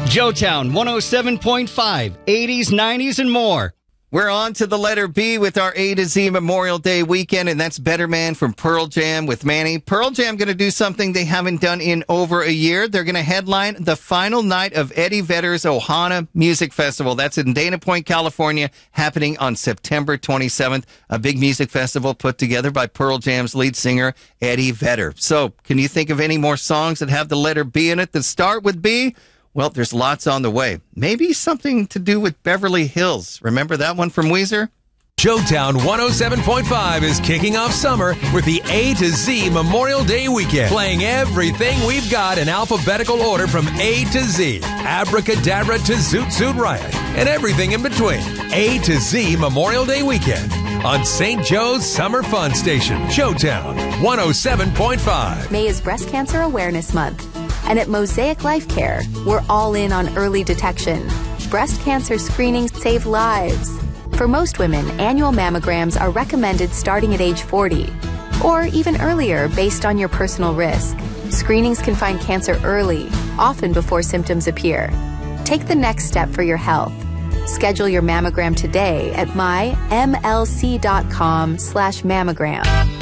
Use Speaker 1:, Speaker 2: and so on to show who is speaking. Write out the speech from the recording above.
Speaker 1: Joetown 107.5, 80s, 90s, and more.
Speaker 2: We're on to the letter B with our A to Z Memorial Day weekend, and that's Better Man from Pearl Jam with Manny. Pearl Jam going to do something they haven't done in over a year. They're going to headline the final night of Eddie Vedder's Ohana Music Festival. That's in Dana Point, California, happening on September 27th. A big music festival put together by Pearl Jam's lead singer, Eddie Vedder. So, can you think of any more songs that have the letter B in it that start with B? Well, there's lots on the way. Maybe something to do with Beverly Hills. Remember that one from Weezer?
Speaker 3: Joetown 107.5 is kicking off summer with the A to Z Memorial Day weekend, playing everything we've got in alphabetical order from A to Z, Abracadabra to Zoot Suit Riot, and everything in between. A to Z Memorial Day weekend on St. Joe's Summer Fun Station, Joetown 107.5.
Speaker 4: May is Breast Cancer Awareness Month. And at Mosaic Life Care, we're all in on early detection. Breast cancer screenings save lives. For most women, annual mammograms are recommended starting at age 40, or even earlier based on your personal risk. Screenings can find cancer early, often before symptoms appear. Take the next step for your health. Schedule your mammogram today at mymlc.com/mammogram.